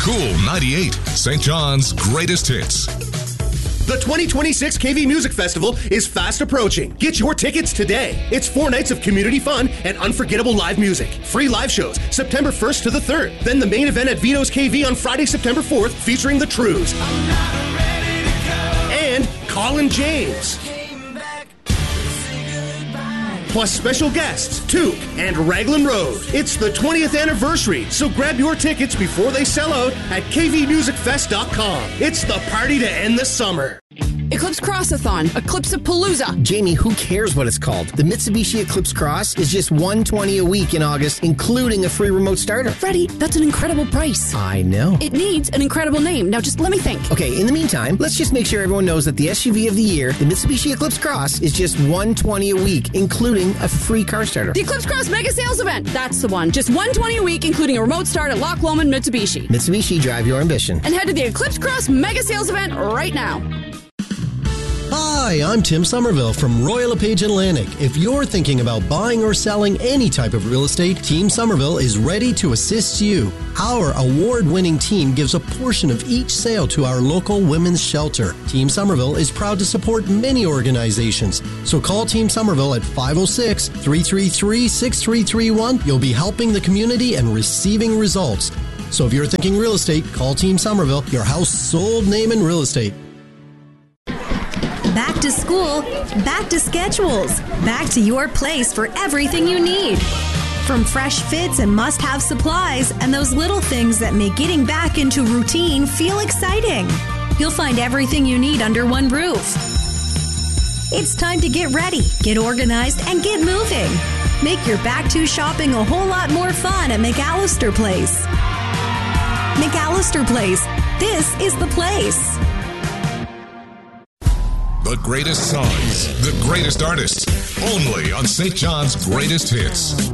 Cool 98, St. John's greatest hits. The 2026 KV Music Festival is fast approaching. Get your tickets today. It's 4 nights of community fun and unforgettable live music. Free live shows September 1st to the 3rd. Then the main event at Vito's KV on Friday, September 4th, featuring the Trues. And Colin James. Plus special guests, Took and Raglan Road. It's the 20th anniversary, so grab your tickets before they sell out at kvmusicfest.com. It's the party to end the summer. Eclipse Crossathon, Eclipse-a-Palooza. Jamie, who cares what it's called? The Mitsubishi Eclipse Cross is just $120 a week in August, including a free remote starter. Freddie, that's an incredible price. I know. It needs an incredible name. Now just let me think. Okay, in the meantime, let's just make sure everyone knows that the SUV of the year, the Mitsubishi Eclipse Cross, is just $120 a week, including a free car starter. The Eclipse Cross Mega Sales Event. That's the one. Just $120 a week, including a remote start at Loch Lomond Mitsubishi. Mitsubishi, drive your ambition. And head to the Eclipse Cross Mega Sales Event right now. Hi, I'm Tim Somerville from Royal LePage Atlantic. If you're thinking about buying or selling any type of real estate, Team Somerville is ready to assist you. Our award-winning team gives a portion of each sale to our local women's shelter. Team Somerville is proud to support many organizations. So call Team Somerville at 506-333-6331. You'll be helping the community and receiving results. So if you're thinking real estate, call Team Somerville, your household name in real estate. Back to school, back to schedules, back to your place for everything you need. From fresh fits and must-have supplies and those little things that make getting back into routine feel exciting. You'll find everything you need under one roof. It's time to get ready, get organized, and get moving. Make your back-to shopping a whole lot more fun at McAllister Place. McAllister Place. This is the place. The greatest songs, the greatest artists, only on St. John's Greatest Hits.